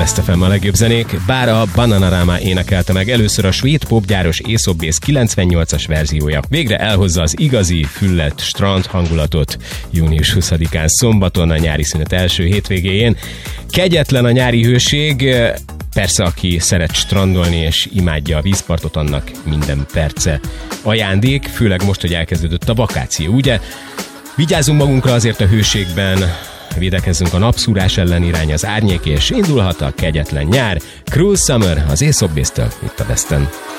Best FM a legjobb zenék, bár a Bananarama énekelte meg először a svéd popgyáros Aesop Base 98-as verziója. Végre elhozza az igazi, füllett strand hangulatot június 20-án szombaton a nyári szünet első hétvégéjén. Kegyetlen a nyári hőség, persze aki szeret strandolni és imádja a vízpartot, annak minden perce ajándék, főleg most, hogy elkezdődött a vakáció, ugye? Vigyázzunk magunkra azért a hőségben, védekezzünk a napszúrás ellen, irány az árnyék, és indulhat a kegyetlen nyár. Cruel Summer az Aesop Base-től itt a Besten.